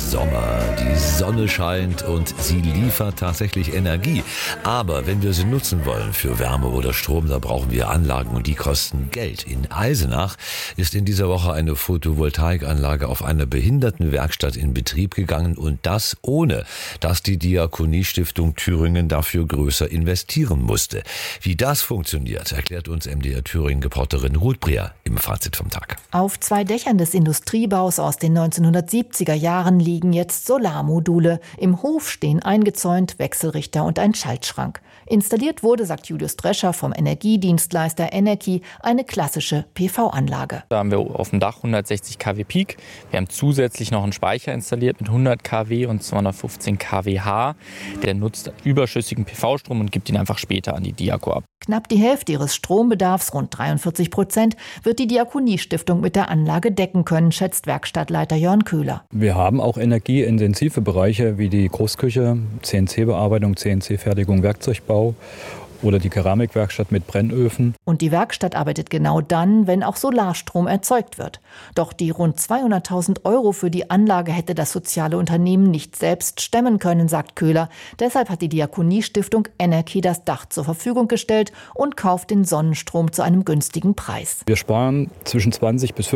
ist Sommer, die Sonne scheint und sie liefert tatsächlich Energie. Aber wenn wir sie nutzen wollen für Wärme oder Strom, da brauchen wir Anlagen und die kosten Geld. In Eisenach ist in dieser Woche eine Photovoltaikanlage auf einer Behindertenwerkstatt in Betrieb gegangen und das ohne, dass die Diakoniestiftung Thüringen dafür größer investieren musste. Wie das funktioniert, erklärt uns MDR Thüringen-Reporterin Ruth Breer im Fazit vom Tag. Auf 2 Dächern des Industriebaus aus den 1970er Jahren liegen jetzt Solarmodule. Im Hof stehen eingezäunt Wechselrichter und ein Schaltschrank. Installiert wurde, sagt Julius Drescher vom Energiedienstleister Energy, eine klassische PV-Anlage. Da haben wir auf dem Dach 160 kW Peak. Wir haben zusätzlich noch einen Speicher installiert mit 100 kW und 215 kWh. Der nutzt überschüssigen PV-Strom und gibt ihn einfach später an die Diako ab. Knapp die Hälfte ihres Strombedarfs, rund 43%, wird die Diakoniestiftung mit der Anlage decken können, schätzt Werkstattleiter Jörn Köhler. Wir haben auch energieintensive Bereiche wie die Großküche, CNC-Bearbeitung, CNC-Fertigung, Werkzeugbau oder die Keramikwerkstatt mit Brennöfen. Und die Werkstatt arbeitet genau dann, wenn auch Solarstrom erzeugt wird. Doch die rund 200.000 € für die Anlage hätte das soziale Unternehmen nicht selbst stemmen können, sagt Köhler. Deshalb hat die Diakoniestiftung Energy das Dach zur Verfügung gestellt und kauft den Sonnenstrom zu einem günstigen Preis. Wir sparen zwischen 20 bis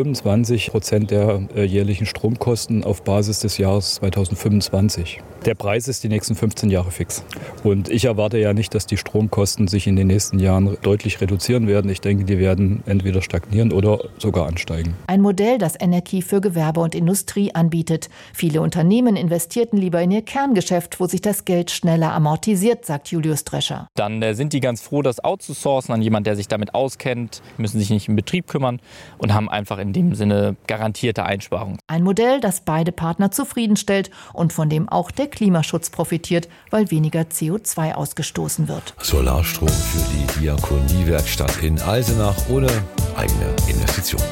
25% der jährlichen Stromkosten auf Basis des Jahres 2025. Der Preis ist die nächsten 15 Jahre fix. Und ich erwarte ja nicht, dass die Stromkosten sich in den nächsten Jahren deutlich reduzieren werden. Ich denke, die werden entweder stagnieren oder sogar ansteigen. Ein Modell, das Energy für Gewerbe und Industrie anbietet. Viele Unternehmen investierten lieber in ihr Kerngeschäft, wo sich das Geld schneller amortisiert, sagt Julius Drescher. Dann sind die ganz froh, das outzusourcen an jemanden, der sich damit auskennt, müssen sich nicht im Betrieb kümmern und haben einfach in dem Sinne garantierte Einsparungen. Ein Modell, das beide Partner zufriedenstellt und von dem auch der Klimaschutz profitiert, weil weniger CO2 ausgestoßen wird. Solarstrom für die Diakoniewerkstatt in Eisenach ohne eigene Investition.